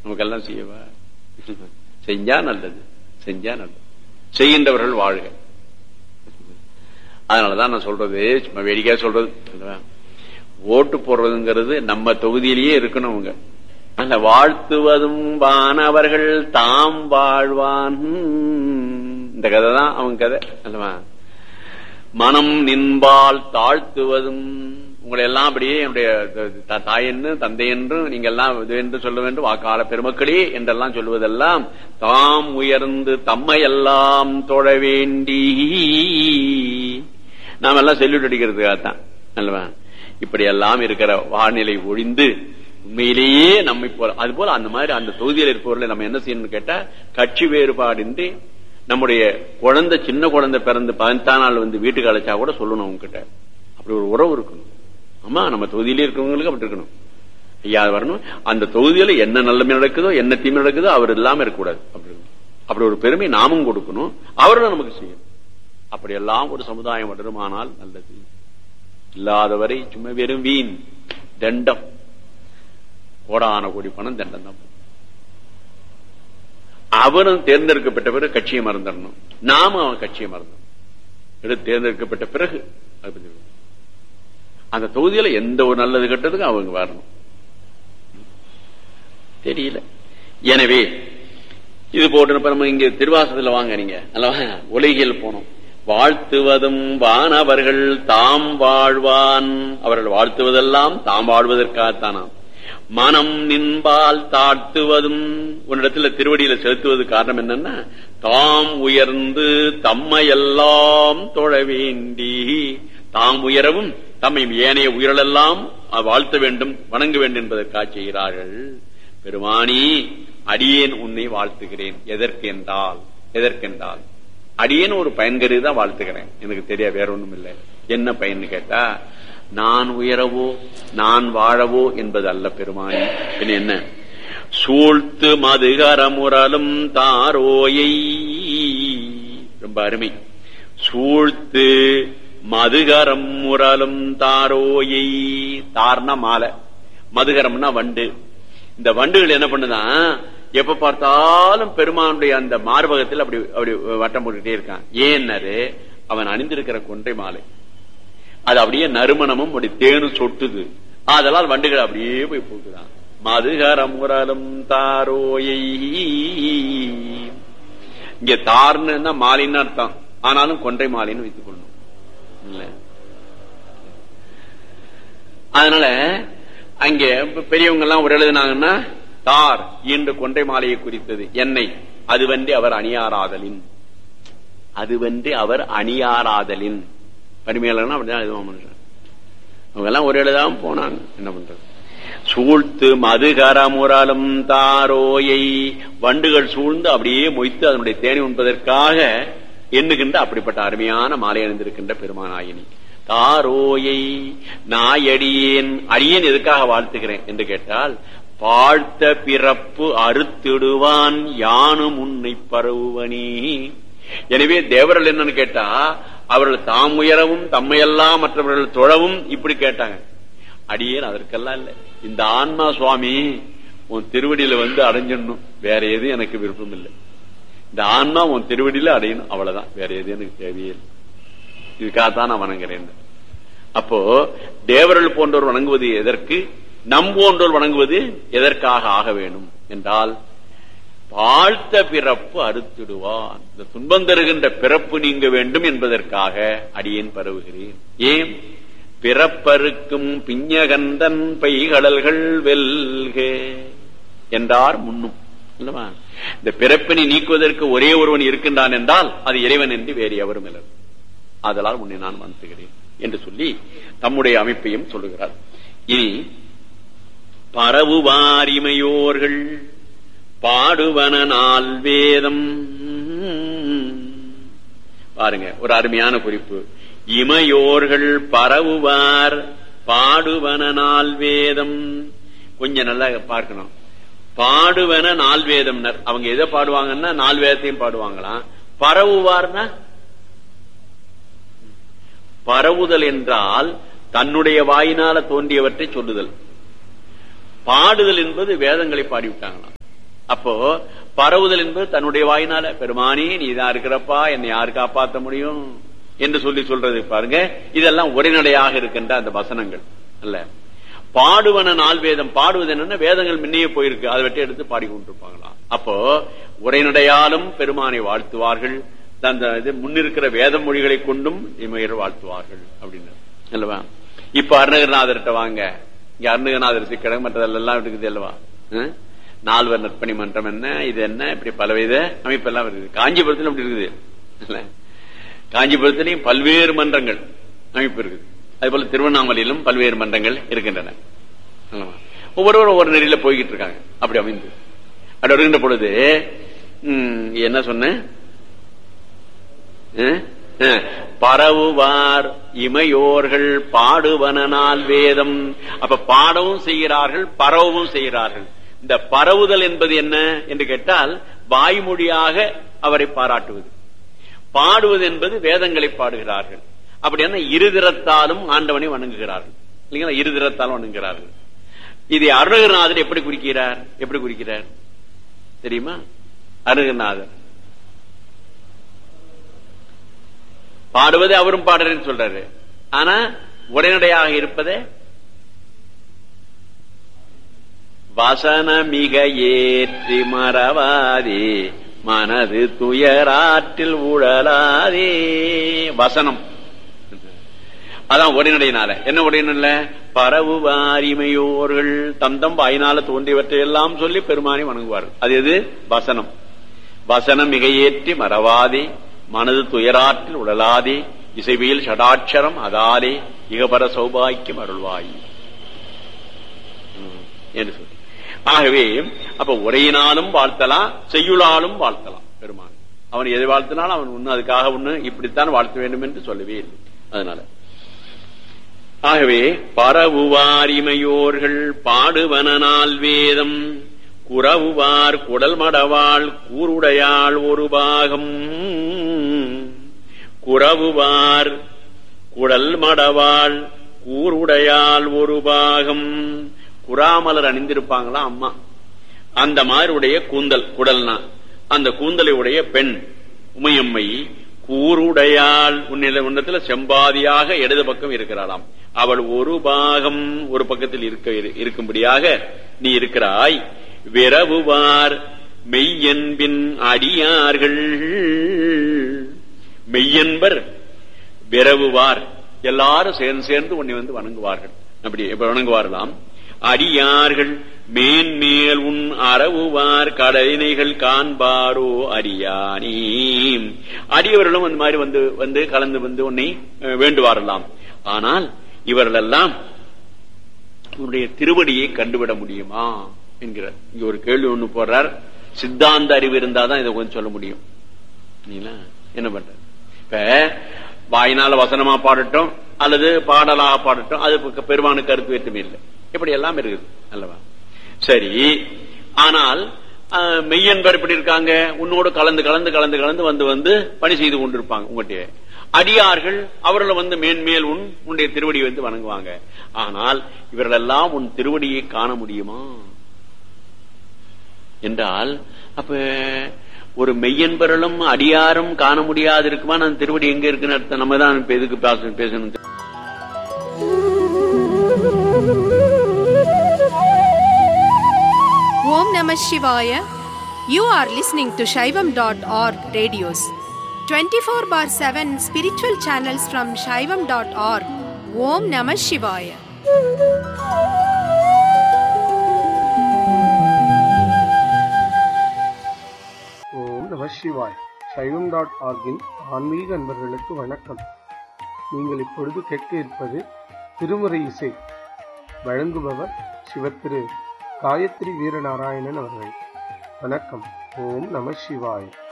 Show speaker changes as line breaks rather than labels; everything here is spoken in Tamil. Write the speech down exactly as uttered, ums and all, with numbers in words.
நமக்கெல்லாம் செய்யவா? செஞ்சா நல்லது, செஞ்சா நல்லது, செய்கின்றவர்கள் வாழ்க. அதனாலதான் நான் சொல்றது, சும்மா வேடிக்கையா சொல்றது, ஓட்டு போடுறதுங்கிறது நம்ம தொகுதியிலேயே இருக்கணும். அவங்க அந்த வாழ்த்துவதும் வானவர்கள் தாம் வாழ்வான், இந்த கதை தான் அவங்க கதை அல்லவா? மனம் நின்பால் தாழ்த்துவதும், உங்களை எல்லாம் அப்படியே என்னுடைய தாயென்று தந்தை என்றும் நீங்க எல்லாம் இது என்று சொல்ல வேண்டும், வாக்காள பெருமக்களே என்றெல்லாம் சொல்லுவதெல்லாம் தாம் உயர்ந்து தம்மை எல்லாம் தொழ வேண்டி, நாம எல்லாம் செல்யூட் அடிக்கிறதுக்காகத்தான் அல்லவா? இப்படி எல்லாம் இருக்கிற வானிலை ஒழிந்து உண்மையிலேயே நம்மை போல அது போல அந்த மாதிரி அந்த தொகுதியில் இருப்பவர்களை நம்ம என்ன செய்யணும்னு கேட்டா, கட்சி வேறுபாடின்றி நம்முடைய குழந்தை, சின்ன குழந்தை பிறந்து பதினெட்டாம் நாள் வந்து வீட்டுக்கு அழைச்சா கூட சொல்லணும் அவங்க கிட்ட, அப்படி ஒரு உறவு இருக்கணும். ஆமா, நம்ம தொகுதியிலே இருக்கிறவங்களுக்கு அப்படி இருக்கணும். ஐயா வரணும், அந்த தொகுதியில என்ன நல்லமை நடக்குதோ என்ன தீமை நடக்குதோ அவர் இல்லாம இருக்கக்கூடாது. அப்படி அப்படி ஒரு பெருமை நாமும் கொடுக்கணும், அவர்களும் நமக்கு செய்யணும். அப்படியெல்லாம் ஒரு சமுதாயம் வளருமானால் நல்லது. இல்லாதவரை சும்மா வெறும் வீண் தண்டம், கோடான கோடி பணம் தண்டம் தான். அவனும் தேர்ந்தெடுக்கப்பட்ட பிறகு கட்சியை மறந்துடணும், நாம அவன் கட்சியை மறந்தோம். தேர்ந்தெடுக்கப்பட்ட பிறகு அந்த தொகுதியில எந்த ஒரு நல்லது கெட்டதுக்கும் அவங்க வரணும். தெரியல. எனவே இது போட்டு நம்ம இங்க திருவாசகத்துல வாங்க, நீங்க அல்லவா உலகில் போனோம். வாழ்த்துவதும் வானவர்கள் தாம் வாழ்வான், அவர்கள் வாழ்த்துவதெல்லாம் தாம் வாழ்வதற்காகத்தானாம். மனம் நின்பால் தாழ்த்துவதும், உன்னிடத்துல திருவடியில செலுத்துவது காரணம் என்னன்னா, தாம் உயர்ந்து தம்மை எல்லாம் தொழ வேண்டி, தாம் உயரவும் தம்மை ஏனைய உயிரெல்லாம் வாழ்த்த வேண்டும், வணங்க வேண்டும் என்பதற்காக செய்கிறார்கள். பெருமானி, அடியேன் உன்னை வாழ்த்துகிறேன். எதற்கு என்றால் எதற்கென்றால் அடியேன் ஒரு பயன்கருதி தான் வாழ்த்துக்கிறேன், எனக்கு தெரியாது, வேற ஒண்ணும் இல்லை. என்ன பயன் கேட்டா, நான் உயரவோ நான் வாழவோ என்பது அல்ல பெருமானி. என்ன, சூழ்த்து மதுகரமுரலும் தாரோயை, ரொம்ப அருமை. சூழ்த்து மதுகரம் முரலும் தாரோயை, தார்னா மாலை, மதுகரம்னா வண்டு. இந்த வண்டுகள் என்ன பண்ணுதான், எப்ப பார்த்தாலும் பெருமானுடைய அந்த மார்பகத்தில் அப்படி அப்படி வட்டம் போட்டுட்டே இருக்கான். ஏன்னாரு, அவன் அணிந்திருக்கிற கொன்றை மாலை அது அப்படியே நறுமணமும் அப்படி தேனும் சொட்டுது. அதனால் வண்டுகள் அப்படியே போய் போக்குதான். மதுகரம் முரலும் தாரோயை, இங்க தார்னு மாலின்னு அர்த்தம், ஆனாலும் கொன்றை மாலைன்னு வைத்துக் கொள்ளணும். அதனால அங்க பெரியவங்க எல்லாம் ஒரு எழுதினாங்கன்னா, தார் என்று கொன்றை மாலையை குறித்தது எண்ணெய், அதுவன்றி அவர் அணியாராதலின், அதுவன்றி அவர் அணியாராதலின் பரிமையாளர்கள் அப்படிதான் எழுதுவாங்க. அவங்க எல்லாம் ஒரு எழுதாம போனாங்க, என்ன பண்றது. சூழ்த்து மதுகரமுரலும் தாரோயை, வண்டுகள் சூழ்ந்து அப்படியே மொய்த்து அதனுடைய தேனை உண்பதற்காக எண்ணுகின்ற அப்படிப்பட்ட அருமையான மாலை அணிந்திருக்கின்ற பெருமானாயினி தாரோயை, நாயடியேன், அடியேன் எதுக்காக வாழ்த்துகிறேன் என்று கேட்டால், வாழ்த்த பிறப்பு அறுத்திடுவான் யானும் உன்னை பரவுவனி. எனவே தேவர்கள் என்னன்னு கேட்டா, அவர்கள் தாம் உயரவும் தம்மையெல்லாம் மற்றவர்கள் தொழவும் இப்படி கேட்டாங்க. அடியேன் அதற்கெல்லாம் இல்லை, இந்த ஆன்மா சுவாமி உன் திருவடியில வந்து அடைஞ்சிடணும், வேற எதுவும் எனக்கு விருப்பம் இல்லை. இந்த ஆன்மா உன் திருவடியில அடையணும், அவ்வளவுதான், வேற எதுவும் எனக்கு தேவையில்லை. இதுக்காகத்தான் நான் வணங்குறேன். அப்போ தேவர்கள் போன்றோர் வணங்குவது எதற்கு, நம் போன்றோர் வணங்குவது எதற்காக ஆக வேணும் என்றால், வாழ்த்த பிறப்பு அறுத்திடுவான், இந்த துன்பம் தருகின்ற பிறப்பு நீங்க வேண்டும் என்பதற்காக அடியேன் பரவுகிறேன். ஏன், பிறப்பருக்கும் பிஞ்சகந்தன் பைகடல்கள் வெல்க என்றார் முன்னும் அல்லவா. இந்த பிறப்பினை நீக்குவதற்கு ஒரே ஒருவன் இருக்கின்றான் என்றால் அது இறைவன் என்று வேறு எவரும் இல்லை. அதனால் உன்னை நான் வாழ்த்துகிறேன் என்று சொல்லி தம்முடைய அமைப்பையும் சொல்லுகிறார். இனி பரவுவாரிமையோர்கள் பாடுவன நாள் வேதம், பாருங்க ஒரு அருமையான குறிப்பு. இமையோர்கள் பரவுவார் பாடுவன நாள் வேதம், கொஞ்சம் நல்லா பார்க்கணும். பாடுவன நாள் வேதம், அவங்க எதை பாடுவாங்கன்னா நாள் வேதத்தையும் பாடுவாங்களாம். பரவுவார்னா, பரவுதல் என்றால் தன்னுடைய வாயினால தோன்றியவற்றை சொல்லுதல். பாடுதல் என்பது வேதங்களை பாடிவிட்டாங்களாம். அப்போ பரவுதல் என்பது தன்னுடைய வாயினால, பெருமானி நீதான் இருக்கிறப்பா, என்னை யாரு காப்பாற்ற முடியும் என்று சொல்லி சொல்றது பாருங்க. இதெல்லாம் உரைநடையாக இருக்கின்ற அந்த வசனங்கள் அல்ல. பாடுவன நாள் வேதம், பாடுவது என்னன்னா வேதங்கள் முன்னையே போயிருக்கு, அதை வெட்டி எடுத்து பாடிக்கொண்டிருப்பாங்களாம். அப்போ உரைநடையாலும் பெருமானை வாழ்த்துவார்கள், அந்த முன்னிருக்கிற வேத மொழிகளை கொண்டும் இமையர் வாழ்த்துவார்கள் அப்படின்னு அல்லவா. இப்ப அருணகிரிநாதர்கிட்ட வாங்க, இங்க அருணகிரிநாதர் சிக்கடம் மற்றதெல்லாம் இருக்குது அல்லவா. நால்வர் நற்பணி மன்றம் என்ன, இது என்ன, இப்படி பலவித அமைப்பெல்லாம் இருக்குது. காஞ்சிபுரத்திலும் அப்படி இருக்குது. காஞ்சிபுரத்திலையும் பல்வேறு மன்றங்கள் அமைப்பு இருக்குது. அதே போல திருவண்ணாமலையிலும் பல்வேறு மன்றங்கள் இருக்கின்றன. ஒவ்வொருவரும் ஒவ்வொரு நெறியில போய்கிட்டு இருக்காங்க. அப்படி அமைந்து அப்படி வருகின்ற பொழுது என்ன சொன்ன, பரவுவார் இமையோர்கள் பாடுவனால் வேதம். அப்ப பாடவும் செய்கிறார்கள், பரவவும் செய்கிறார்கள். இந்த பரவுதல் என்பது என்ன என்று கேட்டால் வாய்மொழியாக அவரை பாராட்டுவது, பாடுவது என்பது வேதங்களை பாடுகிறார்கள். அப்படின்னா இருதிறத்தாலும் ஆண்டவனை வணங்குகிறார்கள் இல்லைங்களா, இருதிறத்தாலும் வணங்குகிறார்கள். இதை அருணகிரிநாதர் எப்படி குறிக்கிறார், எப்படி குறிக்கிறார் தெரியுமா? அருணகிரிநாதர் பாடுவதை அவரும் பாடுறேன்னு சொல்றாரு, ஆனா உரைநடையாக இருப்பதே வசன மிக ஏற்றி மறவாதே மனது துயராற்றில் உழலாதே. வசனம் அதான் உரைநடையினால. என்ன உரைநடை? பரவுவாரிமையோர்கள் தந்தம் வாயினால தோன்றியவற்றை எல்லாம் சொல்லி பெருமானை வணங்குவார்கள். அது எது? வசனம். வசனம் மிக ஏற்றி மறவாதே மனது துயராற்றில் உழலாதே இசைவியல் ஷடாட்சரம் அதாலே இகபர சௌபாக்கியம் அருள்வாய் என்று சொல்லி. ஆகவே அப்ப உரையினாலும் வாழ்த்தலாம், செய்யுளாலும் வாழ்த்தலாம் பெருமான். அவன் எதை வாழ்த்தினாலும் அவன் ஒண்ணு அதுக்காக ஒண்ணு இப்படித்தான் வாழ்த்த வேண்டும் என்று சொல்லவே இல்லை. அதனால ஆகவே பரவுவாரிமையோர்கள் பாடுவனால் வேதம் குறவுவார் குடல் மடவாள் கூருடையாள் ஒரு பாகம். குறவுவார் குடல் மடவாள் கூருடையாள் ஒரு பாகம். குறாமலர் அணிந்திருப்பாங்களா அம்மா, அந்த மாதிரி உடைய கூந்தல், குடல்னா அந்த கூந்தலை உடைய பெண் உமையம்மை கூருடையாள் உன்னில உன்னத்துல செம்பாதியாக இடது பக்கம் இருக்கிறாளாம். அவள் ஒரு பாகம் ஒரு பக்கத்தில் இருக்க இருக்கும்படியாக நீ இருக்கிறாய். விரவுவார் மெய்யன்பின் அடியார்கள். மெய்யன்பர் விரவுவார் எல்லாரும் சேர்ந்து சேர்ந்து உன்னை வந்து வணங்குவார்கள். அப்படி வணங்குவார்களாம். அடியார்கள் மேன்மேல் உன் அறவுவார் கடலினைகள் காண்பாரோ அறியானே. அடியவர்களும் அந்த மாதிரி வந்து வந்து கலந்து வந்து உன்னை வேண்டுவாரலாம். ஆனால் இவர்கள் எல்லாம் உன்னுடைய திருவடியை கண்டுவிட முடியுமா என்கிறார். இங்க ஒரு கேள்வி ஒண்ணு போடுறார். சித்தாந்த அறிவு இருந்தாதான் இதை கொஞ்சம் சொல்ல முடியும். என்ன பண்ற? இப்ப வாயினால வசனமா பாடட்டும் அல்லது பாடலாக பாடட்டும், அது பெருமானுக்கு கருத்து வேற்றுமை இல்லை. இப்படி எல்லாம் இருக்குது அல்லவா? சரி, ஆனால் மெய்யன்பர் இப்படி இருக்காங்க, உன்னோடு கலந்து கலந்து கலந்து கலந்து வந்து வந்து பணி செய்து கொண்டிருப்பாங்க உங்கள்கிட்ட. அடியார்கள் அவர்களை வந்து மேன்மேல் உன் உன்னுடைய திருவடியை வந்து வணங்குவாங்க. ஆனால் இவர்கள் எல்லாம் உன் திருவடியை காண முடியுமா என்றால், அப்ப ஒரு மெய்யன்பர்களும் அடியாரும் காண முடியாது இருக்குமா? நான் திருவடி எங்க இருக்குன்னு அர்த்தம். நம்ம தான் இப்ப எதுக்கு பேசணும்?
Om Namah Shivaya. You are listening to Shaivam dot org radios. twenty-four bar seven spiritual channels from Shaivam dot org. Om Namah Shivaya.
ஓம் நம சிவாய். சைவம் டாட் ஆர்கின் ஆன்மீக அன்பர்களுக்கு வணக்கம். நீங்கள் இப்பொழுது கேட்க இருப்பது திருமுறை இசை. வழங்குபவர் சிவத்திரு காயத்ரி வீரநாராயணன் அவர்கள். வணக்கம். ஓம் நம சிவாய்.